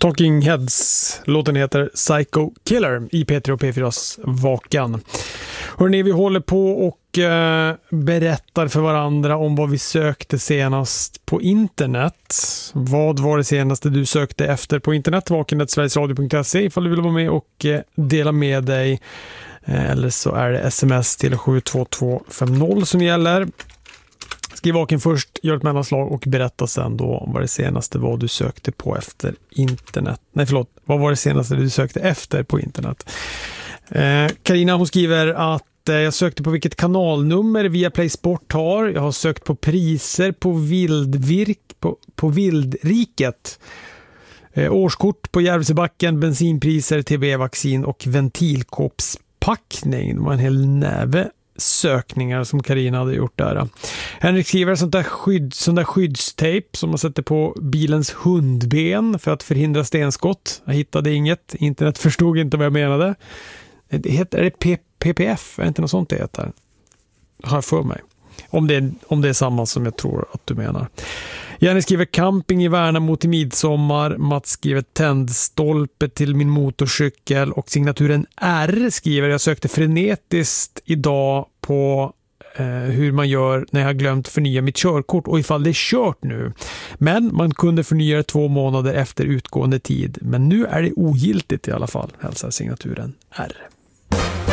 Talking Heads. Låten heter Psycho Killer i P3 och P4s Vakan. Hörrni, vi håller på och berättar för varandra om vad vi sökte senast på internet. Vad var det senaste du sökte efter på internet? vakan@sverigesradio.se ifall du vill vara med och dela med dig. Eller så är det sms till 72250 som gäller. Skriv vaken först, gör ett mellanslag och berätta sen då vad det senaste var du sökte på efter internet. Nej, förlåt. Vad var det senaste du sökte efter på internet? Carina, hon skriver att jag sökte på vilket kanalnummer via Play Sport har. Jag har sökt på priser på på Vildriket. Årskort på Järvsebacken, bensinpriser, TB-vaccin och ventilkåpspackning. Det var en hel näve sökningar som Carina hade gjort där. Henrik skriver sån där skyddstejp som man sätter på bilens hundben för att förhindra stenskott. Jag hittade inget. Internet förstod inte vad jag menade. Är det PPF? Är det inte något sånt det heter? Har jag för mig. Om det är samma som jag tror att du menar. Jenny skriver camping i Värnamo till midsommar. Mats skriver tändstolpe till min motorcykel. Och signaturen R skriver jag sökte frenetiskt idag på hur man gör när jag har glömt förnya mitt körkort och ifall det är kört nu. Men man kunde förnya det 2 månader efter utgående tid. Men nu är det ogiltigt i alla fall, hälsar signaturen R.